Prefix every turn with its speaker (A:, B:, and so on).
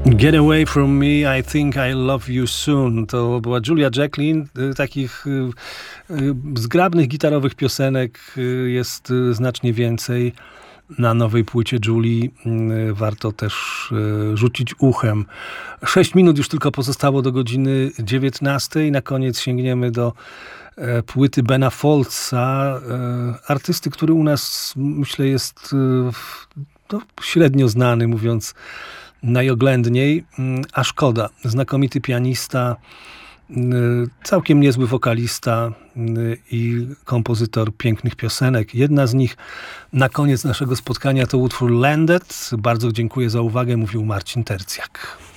A: Get Away From Me, I Think I Love You Soon. To była Julia Jacklin. Takich zgrabnych gitarowych piosenek jest znacznie więcej. Na nowej płycie Julii warto też rzucić uchem. 6 minut już tylko pozostało do godziny 19. Na koniec sięgniemy do płyty Bena Foltsa, artysty, który u nas, myślę, jest średnio znany, mówiąc najoględniej, a szkoda. Znakomity pianista, całkiem niezły wokalista i kompozytor pięknych piosenek. Jedna z nich na koniec naszego spotkania to utwór Landed. Bardzo dziękuję za uwagę, mówił Marcin Tercjak.